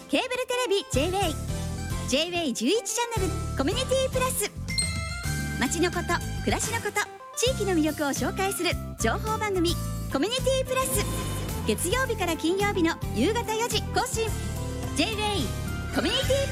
ケーブルテレビ J-WAY、J-WAY11 チャンネルコミュニティプラス、街のこと暮らしのこと地域の魅力を紹介する情報番組コミュニティプラス、月曜日から金曜日の夕方4時更新。 J-WAY コミュニティ